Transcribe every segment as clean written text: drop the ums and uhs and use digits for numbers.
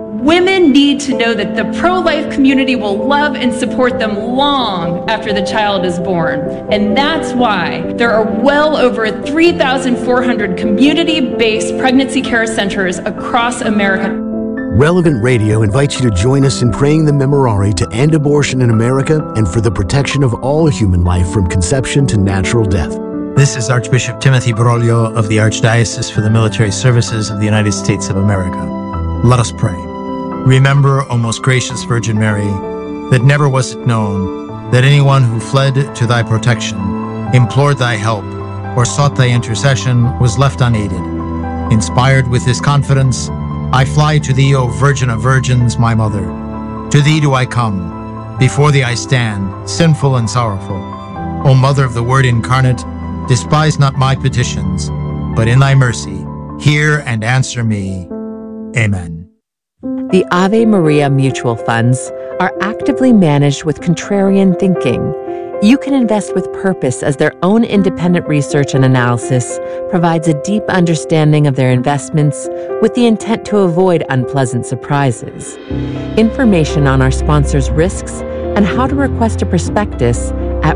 Women need to know that the pro-life community will love and support them long after the child is born. And that's why there are well over 3,400 community-based pregnancy care centers across America. Relevant Radio invites you to join us in praying the Memorare to end abortion in America and for the protection of all human life from conception to natural death. This is Archbishop Timothy Broglio of the Archdiocese for the Military Services of the United States of America. Let us pray. Remember, O most gracious Virgin Mary, that never was it known that anyone who fled to thy protection, implored thy help, or sought thy intercession was left unaided. Inspired with this confidence, I fly to thee, O Virgin of Virgins, my Mother. To thee do I come. Before thee I stand, sinful and sorrowful. O Mother of the Word incarnate, despise not my petitions, but in thy mercy, hear and answer me. Amen. The Ave Maria mutual funds are actively managed with contrarian thinking. You can invest with purpose as their own independent research and analysis provides a deep understanding of their investments with the intent to avoid unpleasant surprises. Information on our sponsors' risks and how to request a prospectus at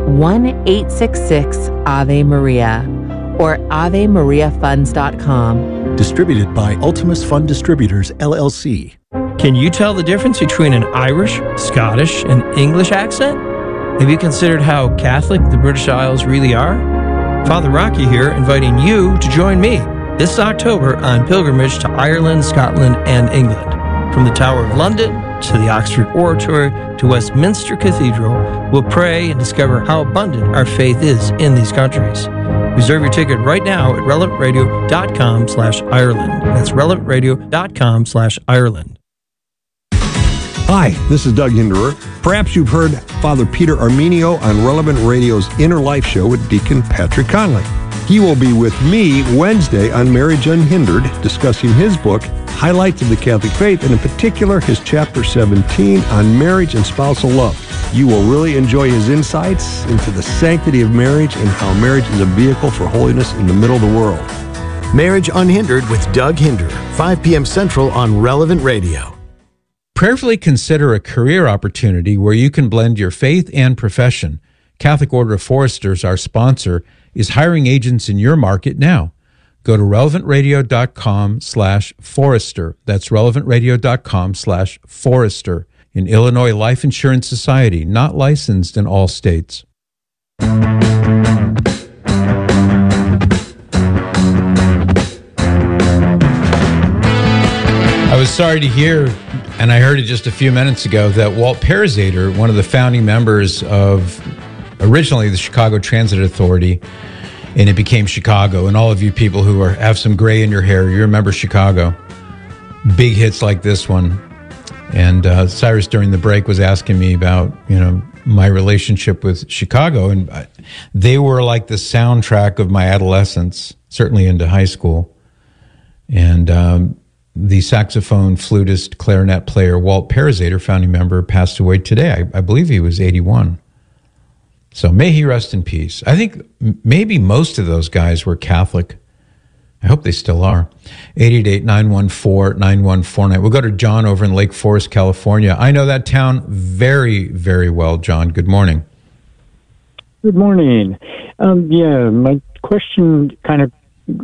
1-866-AVE-MARIA or AveMariaFunds.com. Distributed by Ultimus Fund Distributors, LLC. Can you tell the difference between an Irish, Scottish, and English accent? Have you considered how Catholic the British Isles really are? Father Rocky here, inviting you to join me this October on pilgrimage to Ireland, Scotland, and England. From the Tower of London to the Oxford Oratory to Westminster Cathedral, we'll pray and discover how abundant our faith is in these countries. Reserve your ticket right now at relevantradio.com/Ireland. That's relevantradio.com/Ireland. Hi, this is Doug Hinderer. Perhaps you've heard Father Peter Armenio on Relevant Radio's Inner Life Show with Deacon Patrick Conley. He will be with me Wednesday on Marriage Unhindered, discussing his book, Highlights of the Catholic Faith, and in particular, his chapter 17 on marriage and spousal love. You will really enjoy his insights into the sanctity of marriage and how marriage is a vehicle for holiness in the middle of the world. Marriage Unhindered with Doug Hinderer, 5 p.m. Central on Relevant Radio. Prayerfully consider a career opportunity where you can blend your faith and profession. Catholic Order of Foresters, our sponsor, is hiring agents in your market now. Go to relevantradio.com/Forester. That's relevantradio.com/Forester. In Illinois Life Insurance Society, not licensed in all states. I was sorry to hear, and I heard it just a few minutes ago, that Walt Parazaider, one of the founding members of originally the Chicago Transit Authority, and it became Chicago. And all of you people who have some gray in your hair, you remember Chicago. Big hits like this one. And Cyrus, during the break, was asking me about, my relationship with Chicago. And they were like the soundtrack of my adolescence, certainly into high school. And the saxophone, flutist, clarinet player, Walt Parazaider, founding member, passed away today. I believe he was 81. So may he rest in peace. I think maybe most of those guys were Catholic. I hope they still are. 888-914-9149. We'll go to John over in Lake Forest, California. I know that town very, very well, John. Good morning. Good morning. My question kind of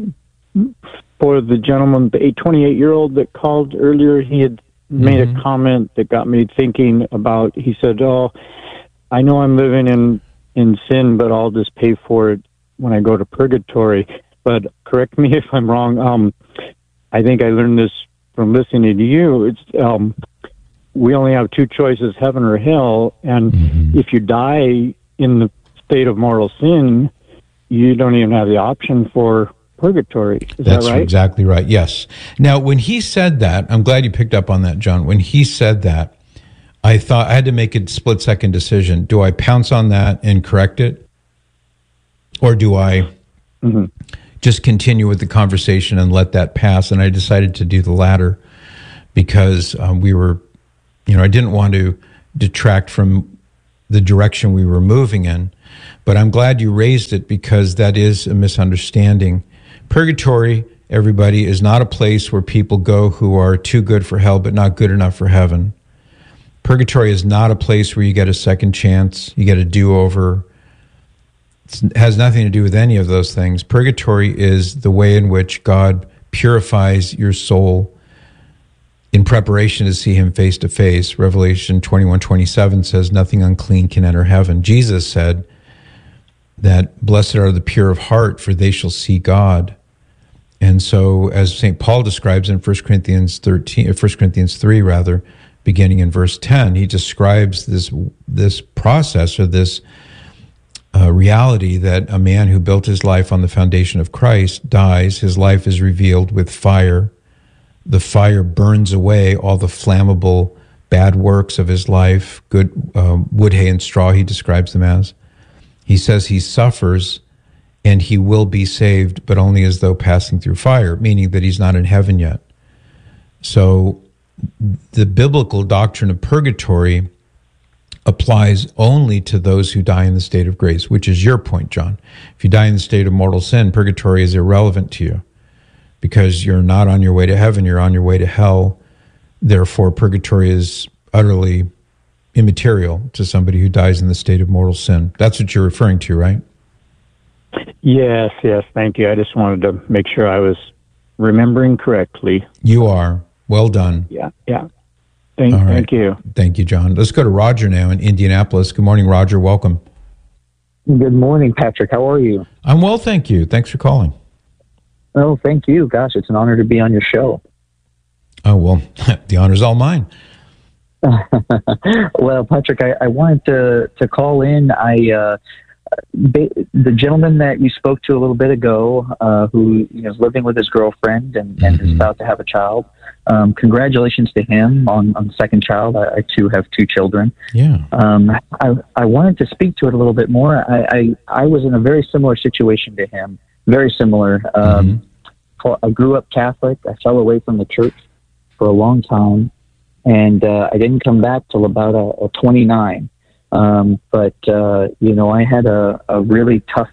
for the gentleman, the 28-year-old that called earlier, he had made a comment that got me thinking about, he said, I know I'm living in sin, but I'll just pay for it when I go to purgatory. But correct me if I'm wrong. I think I learned this from listening to you. It's we only have two choices, heaven or hell. And if you die in the state of mortal sin, you don't even have the option for purgatory. Is that right? That's exactly right, yes. Now, when he said that, I'm glad you picked up on that, John. When he said that, I thought I had to make a split-second decision. Do I pounce on that and correct it? Or do I just continue with the conversation and let that pass? And I decided to do the latter because we were, I didn't want to detract from the direction we were moving in. But I'm glad you raised it because that is a misunderstanding. Purgatory, everybody, is not a place where people go who are too good for hell but not good enough for heaven. Purgatory is not a place where you get a second chance, you get a do-over. It has nothing to do with any of those things. Purgatory is the way in which God purifies your soul in preparation to see him face to face. Revelation 21:27 says, nothing unclean can enter heaven. Jesus said that blessed are the pure of heart, for they shall see God. And so, as St. Paul describes in 1 Corinthians 3, beginning in verse 10, he describes this process, or this reality, that a man who built his life on the foundation of Christ dies, his life is revealed with fire. The fire burns away all the flammable bad works of his life, good wood, hay, and straw, he describes them as. He says he suffers and he will be saved, but only as though passing through fire, meaning that he's not in heaven yet. So the biblical doctrine of purgatory applies only to those who die in the state of grace, which is your point, John. If you die in the state of mortal sin, purgatory is irrelevant to you because you're not on your way to heaven, you're on your way to hell. Therefore, purgatory is utterly immaterial to somebody who dies in the state of mortal sin. That's what you're referring to, right? Yes, thank you. I just wanted to make sure I was remembering correctly. You are. Well done. Yeah. Thank you. Thank you, John. Let's go to Roger now in Indianapolis. Good morning, Roger. Welcome. Good morning, Patrick. How are you? I'm well, thank you. Thanks for calling. Oh, thank you. Gosh, it's an honor to be on your show. Oh, well, the honor's all mine. Well, Patrick, I wanted to call in. The gentleman that you spoke to a little bit ago, who is living with his girlfriend and is about to have a child. Congratulations to him on the second child. I too have two children. Yeah. I wanted to speak to it a little bit more. I was in a very similar situation to him. Very similar. I grew up Catholic. I fell away from the church for a long time, and I didn't come back till about 29. But I had a really tough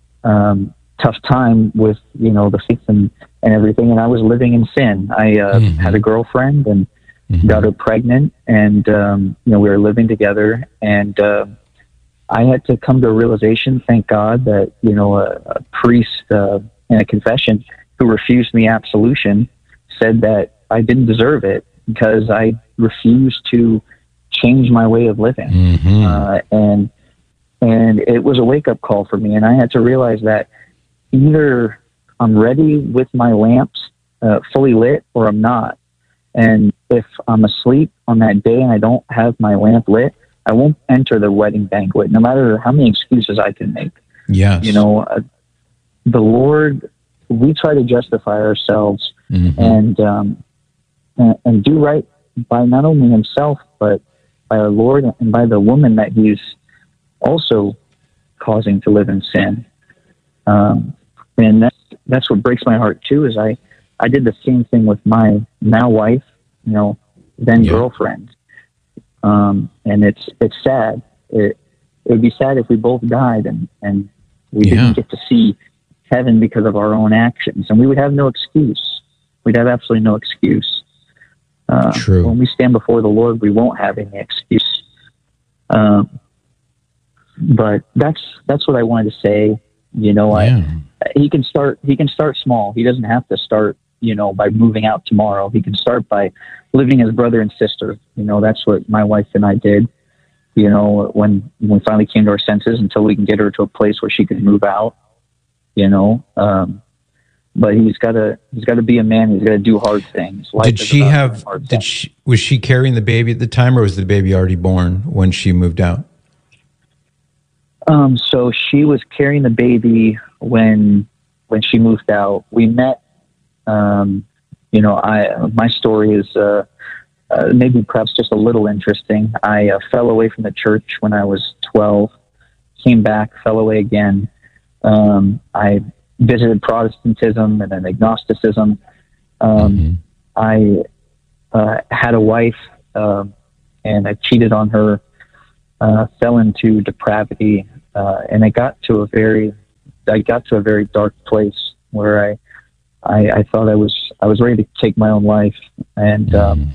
time with, the faith and everything. And I was living in sin. I had a girlfriend and got her pregnant, and, we were living together, and I had to come to a realization, thank God, that, a priest in a confession who refused me absolution said that I didn't deserve it because I refused to change my way of living. And it was a wake-up call for me, and I had to realize that either I'm ready with my lamps fully lit or I'm not. And if I'm asleep on that day and I don't have my lamp lit, I won't enter the wedding banquet, no matter how many excuses I can make. Yes. The Lord, we try to justify ourselves and do right by not only himself, but by our Lord and by the woman that he's also causing to live in sin. And that's what breaks my heart too, is I did the same thing with my now wife, then girlfriend. And it's sad. It would be sad if we both died and we didn't get to see heaven because of our own actions, and we would have no excuse. We'd have absolutely no excuse. True. When we stand before the Lord, we won't have any excuse. But that's what I wanted to say. He can start small. He doesn't have to start, by moving out tomorrow. He can start by living as brother and sister. That's what my wife and I did. When we finally came to our senses, until we can get her to a place where she can move out. But he's got to be a man. He's got to do hard things. Was she carrying the baby at the time, or was the baby already born when she moved out? So she was carrying the baby when she moved out. We met. My story is maybe perhaps just a little interesting. I fell away from the church when I was 12. Came back, fell away again. I visited Protestantism and then agnosticism. I had a wife, and I cheated on her, fell into depravity, and I got to a very dark place where I thought I was ready to take my own life, and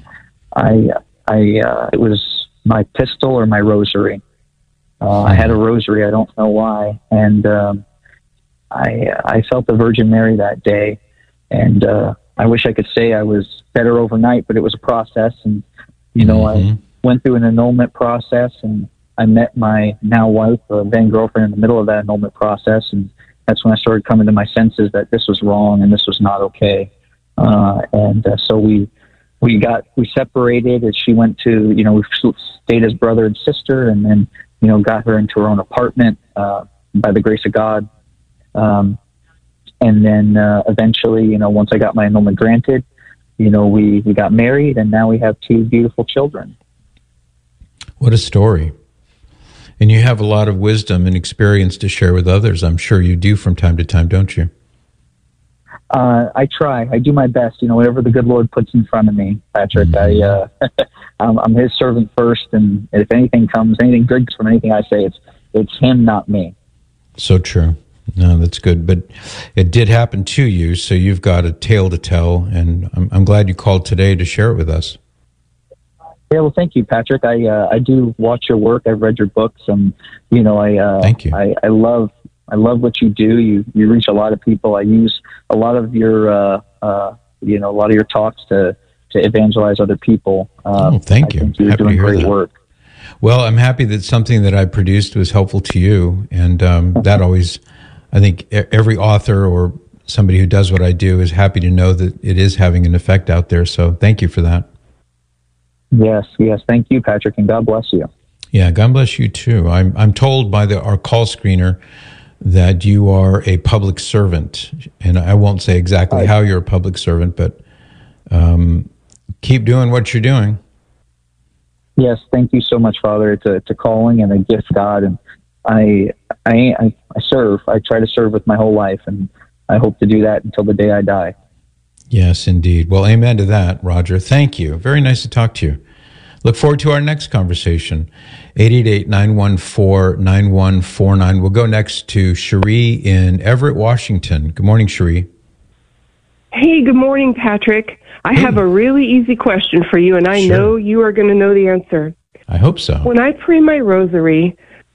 it was my pistol or my rosary. I had a rosary. I don't know why, and I felt the Virgin Mary that day, and I wish I could say I was better overnight, but it was a process, and I went through an annulment process, and I met my now wife, then girlfriend, in the middle of that annulment process, and that's when I started coming to my senses that this was wrong and this was not okay. So we separated, and she went to, we stayed as brother and sister, and then, got her into her own apartment by the grace of God. And then eventually, once I got my annulment granted, we got married, and now we have 2 beautiful children. What a story. And you have a lot of wisdom and experience to share with others. I'm sure you do from time to time, don't you? I try. I do my best. Whatever the good Lord puts in front of me, Patrick. I'm His servant first, and if anything good from anything I say, it's Him, not me. So true. No, that's good. But it did happen to you, so you've got a tale to tell, and I'm glad you called today to share it with us. Yeah, well, thank you, Patrick. I do watch your work. I've read your books, and thank you. I love what you do. You reach a lot of people. I use a lot of your a lot of your talks to evangelize other people. Thank you. I think you're doing great work. Well, I'm happy that something that I produced was helpful to you, and that always, I think, every author or somebody who does what I do is happy to know that it is having an effect out there. So, thank you for that. Yes. Thank you, Patrick, and God bless you. Yeah, God bless you too. I'm told by our call screener that you are a public servant, and I won't say exactly how you're a public servant, but keep doing what you're doing. Yes, thank you so much, Father. It's a calling and a gift, God, and I serve. I try to serve with my whole life, and I hope to do that until the day I die. Yes, indeed. Well, amen to that, Roger. Thank you. Very nice to talk to you. Look forward to our next conversation. 888-914-9149. We'll go next to Cherie in Everett, Washington. Good morning, Cherie. Hey, good morning, Patrick. I have a really easy question for you, and I know you are going to know the answer. I hope so. When I pray my rosary,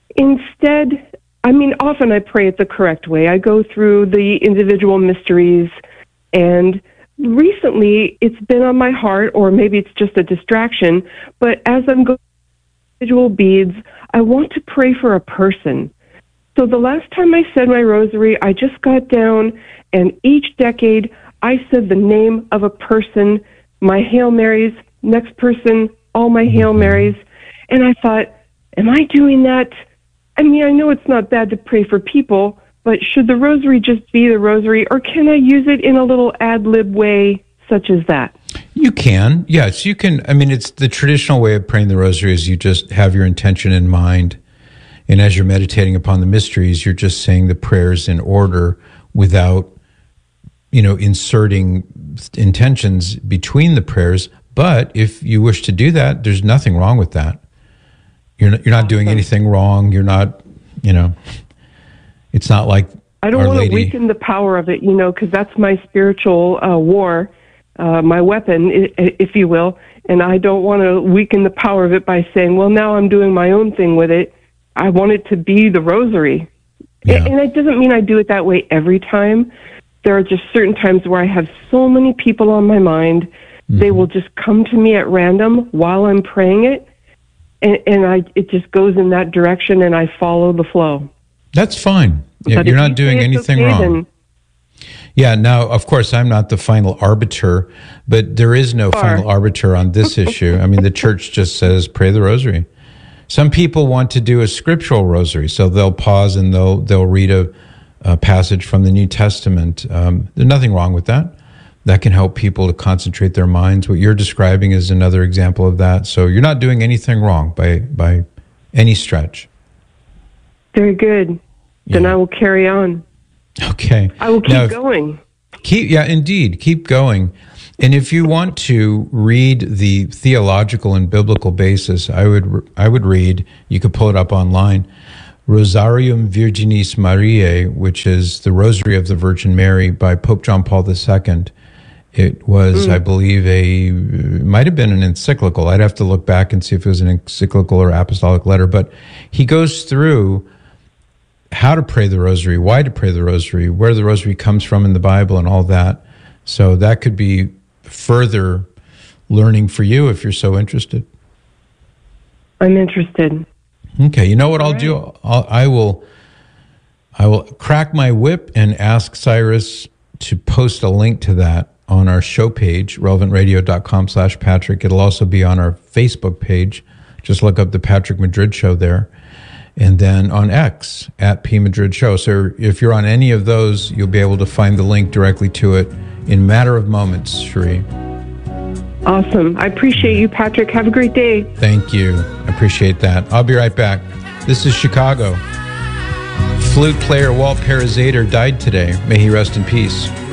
often I pray it the correct way. I go through the individual mysteries, and recently it's been on my heart, or maybe it's just a distraction, but as I'm going through individual beads, I want to pray for a person. So the last time I said my rosary, I just got down, and each decade I said the name of a person, my Hail Marys, next person, all my Hail Marys, and I thought, am I doing that? I know it's not bad to pray for people, but should the rosary just be the rosary, or can I use it in a little ad-lib way such as that? You can. Yes, you can. It's the traditional way of praying the rosary is you just have your intention in mind, and as you're meditating upon the mysteries, you're just saying the prayers in order without, inserting intentions between the prayers. But if you wish to do that, there's nothing wrong with that. You're not doing anything wrong. You're not, it's not like I don't want to weaken the power of it, because that's my spiritual war, my weapon, if you will. And I don't want to weaken the power of it by saying, well, now I'm doing my own thing with it. I want it to be the rosary. Yeah. And it doesn't mean I do it that way every time. There are just certain times where I have so many people on my mind. Mm-hmm. They will just come to me at random while I'm praying it. And it just goes in that direction, and I follow the flow. That's fine. Yeah, you're not doing anything wrong. Yeah, now, of course, I'm not the final arbiter, but there is no final arbiter on this issue. The church just says, pray the rosary. Some people want to do a scriptural rosary, so they'll pause and they'll read a passage from the New Testament. There's nothing wrong with that. That can help people to concentrate their minds. What you're describing is another example of that. So you're not doing anything wrong by any stretch. Very good. Yeah. Then I will carry on. Okay. I will keep going. Indeed. Keep going. And if you want to read the theological and biblical basis, I would read, you could pull it up online, Rosarium Virginis Mariae, which is the Rosary of the Virgin Mary by Pope John Paul II. It was, I believe, might have been an encyclical. I'd have to look back and see if it was an encyclical or apostolic letter. But he goes through how to pray the rosary, why to pray the rosary, where the rosary comes from in the Bible and all that. So that could be further learning for you if you're so interested. I'm interested. Okay, you know what I'll do? I will crack my whip and ask Cyrus to post a link to that on our show page, relevantradio.com/Patrick. It'll also be on our Facebook page. Just look up the Patrick Madrid Show there. And then on X, @PMadridShow. So if you're on any of those, you'll be able to find the link directly to it in a matter of moments, Cherie. Awesome. I appreciate you, Patrick. Have a great day. Thank you. I appreciate that. I'll be right back. This is Chicago. Flute player Walt Perezader died today. May he rest in peace.